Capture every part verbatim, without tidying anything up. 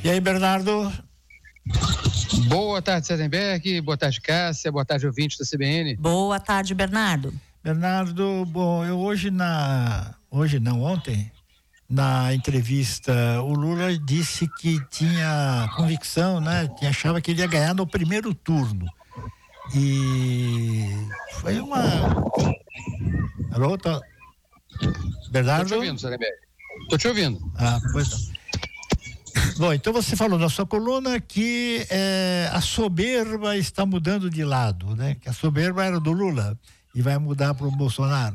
E aí, Bernardo? Boa tarde, Sardenberg. Boa tarde, Cássia. Boa tarde, ouvintes da C B N. Boa tarde, Bernardo. Bernardo, bom, eu hoje na... Hoje não, ontem, na entrevista, o Lula disse que tinha convicção, né? Que achava que ele ia ganhar no primeiro turno. E foi uma... Alô, tá... Bernardo? Tô te ouvindo, Sardenberg. Tô te ouvindo. Ah, pois não. Bom, então você falou na sua coluna que é, a soberba está mudando de lado, né? Que a soberba era do Lula e vai mudar para o Bolsonaro.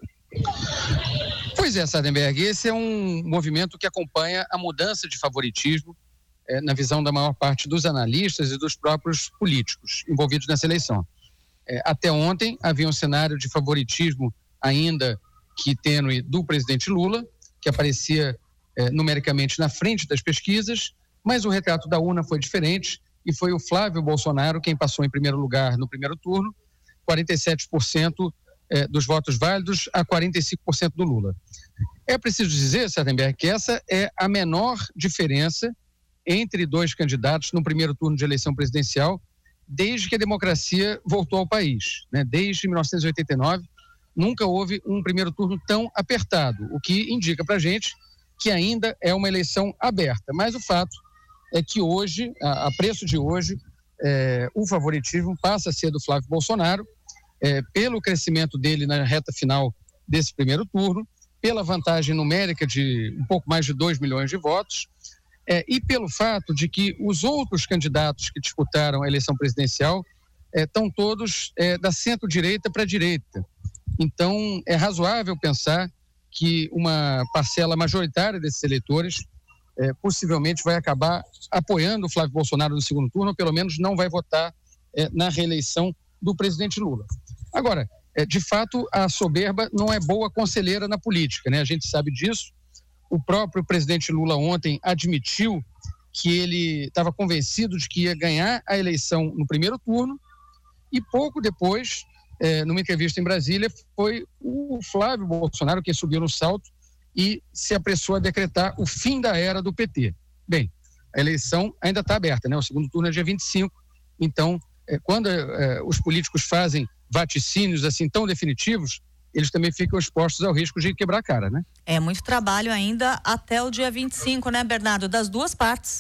Pois é, Sardenberg, esse é um movimento que acompanha a mudança de favoritismo é, na visão da maior parte dos analistas e dos próprios políticos envolvidos nessa eleição. É, até ontem havia um cenário de favoritismo ainda que tênue do presidente Lula, que aparecia É, numericamente na frente das pesquisas, mas o retrato da urna foi diferente e foi o Flávio Bolsonaro quem passou em primeiro lugar no primeiro turno, quarenta e sete por cento é, dos votos válidos a quarenta e cinco por cento do Lula. É preciso dizer, Sardenberg, que essa é a menor diferença entre dois candidatos no primeiro turno de eleição presidencial desde que a democracia voltou ao país, né? Desde mil novecentos e oitenta e nove nunca houve um primeiro turno tão apertado, o que indica pra gente que ainda é uma eleição aberta, mas o fato é que hoje, a, a preço de hoje, é, o favoritismo passa a ser do Flávio Bolsonaro, é, pelo crescimento dele na reta final desse primeiro turno, pela vantagem numérica de um pouco mais de dois milhões de votos, é, e pelo fato de que os outros candidatos que disputaram a eleição presidencial estão é, todos é, da centro-direita para a direita. Então, é razoável pensar que uma parcela majoritária desses eleitores eh, possivelmente vai acabar apoiando o Flávio Bolsonaro no segundo turno, ou pelo menos não vai votar eh, na reeleição do presidente Lula. Agora, eh, de fato, a soberba não é boa conselheira na política, né? A gente sabe disso. O próprio presidente Lula ontem admitiu que ele estava convencido de que ia ganhar a eleição no primeiro turno e pouco depois... É, numa entrevista em Brasília, foi o Flávio Bolsonaro quem subiu no salto e se apressou a decretar o fim da era do P T. Bem, a eleição ainda está aberta, né? O segundo turno é dia vinte e cinco, então, é, quando é, os políticos fazem vaticínios assim tão definitivos, eles também ficam expostos ao risco de quebrar a cara, né? É muito trabalho ainda até o dia vinte e cinco, né, Bernardo? Das duas partes.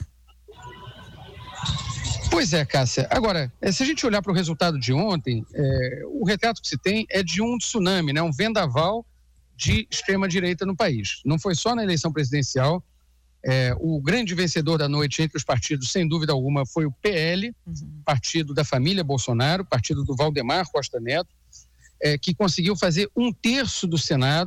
Pois é, Cássia. Agora, se a gente olhar para o resultado de ontem, é, o retrato que se tem é de um tsunami, né? Um vendaval de extrema-direita no país. Não foi só na eleição presidencial. É, o grande vencedor da noite entre os partidos, sem dúvida alguma, foi o P L, uhum. Partido da família Bolsonaro, partido do Valdemar Costa Neto, é, que conseguiu fazer um terço do Senado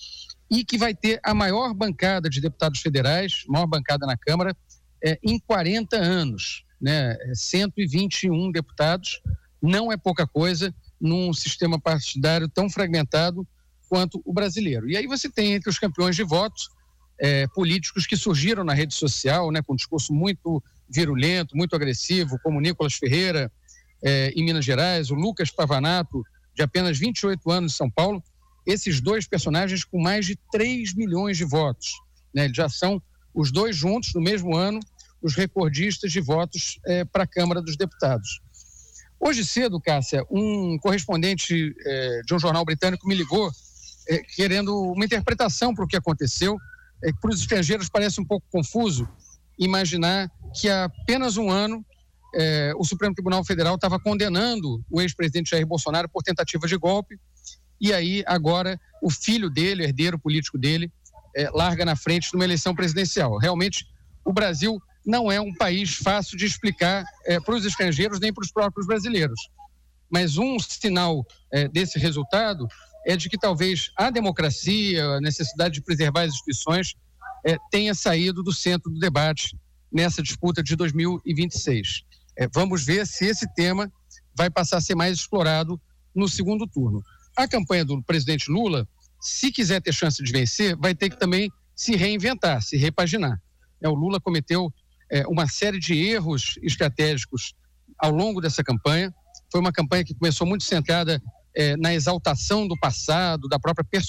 e que vai ter a maior bancada de deputados federais, maior bancada na Câmara, é, em quarenta anos. Né, cento e vinte e um deputados, não é pouca coisa num sistema partidário tão fragmentado quanto o brasileiro. E aí você tem entre os campeões de votos é, políticos que surgiram na rede social, né, com um discurso muito virulento, muito agressivo, como o Nicolas Ferreira é, em Minas Gerais, o Lucas Pavanato, de apenas vinte e oito anos em São Paulo, esses dois personagens com mais de três milhões de votos. Né, eles já são os dois juntos no mesmo ano os recordistas de votos eh, para a Câmara dos Deputados. Hoje cedo, Cássia, um correspondente eh, de um jornal britânico me ligou eh, querendo uma interpretação para o que aconteceu. Eh, para os estrangeiros parece um pouco confuso imaginar que há apenas um ano eh, o Supremo Tribunal Federal estava condenando o ex-presidente Jair Bolsonaro por tentativa de golpe e aí agora o filho dele, herdeiro político dele, eh, larga na frente numa eleição presidencial. Realmente, o Brasil não é um país fácil de explicar eh, para os estrangeiros nem para os próprios brasileiros. Mas um sinal eh, desse resultado é de que talvez a democracia, a necessidade de preservar as instituições eh, tenha saído do centro do debate nessa disputa de dois mil e vinte e seis. Eh, vamos ver se esse tema vai passar a ser mais explorado no segundo turno. A campanha do presidente Lula, se quiser ter chance de vencer, vai ter que também se reinventar, se repaginar. Eh, o Lula cometeu É, uma série de erros estratégicos ao longo dessa campanha. Foi uma campanha que começou muito centrada é, na exaltação do passado, da própria personalidade